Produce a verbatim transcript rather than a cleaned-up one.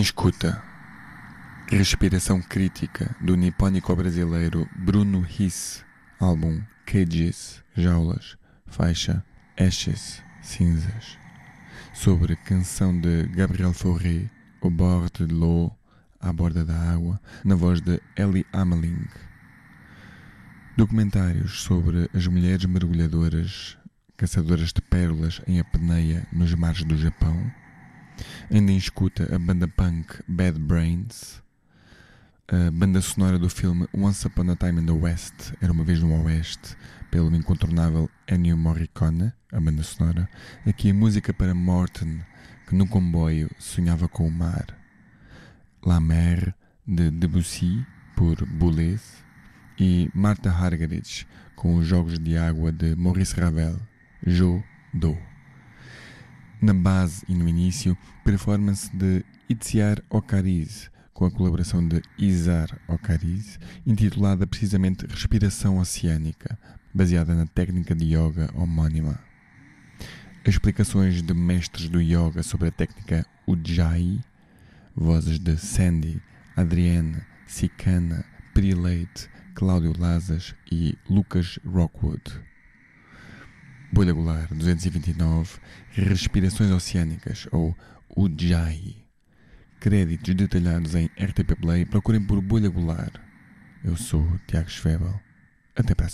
Em escuta, respiração crítica do nipónico brasileiro Bruno Hisse, álbum Cages, Jaulas, faixa Ashes, Cinzas, sobre canção de Gabriel Fauré, Au bord de l'eau, à borda da água, na voz de Ellie Ameling. Documentários sobre as mulheres mergulhadoras, caçadoras de pérolas em apneia nos mares do Japão. Ainda em escuta a banda punk Bad Brains, a banda sonora do filme Once Upon a Time in the West, Era uma vez no Oeste, pelo incontornável Ennio Morricone, a banda sonora. Aqui a música para Morton, que no comboio sonhava com o mar. La Mer, de Debussy, por Boulez, e Martha Argerich, com os Jogos de Água de Maurice Ravel, Jo Do. Na base e no início, performance de Itziar Ocariz, com a colaboração de Izar Ocariz, intitulada precisamente Respiração Oceânica, baseada na técnica de yoga homónima. As explicações de mestres do yoga sobre a técnica Ujjayi, vozes de Sandy, Adrienne, Sicana, Pri Leite, Cláudio Lazas e Lucas Rockwood. Bolha Goulart duzentos e vinte e nove, Respirações Oceânicas, ou Ujjayi. Créditos detalhados em R T P Play. Procurem por Bolha Goulart. Eu sou Tiago Schwebel. Até para a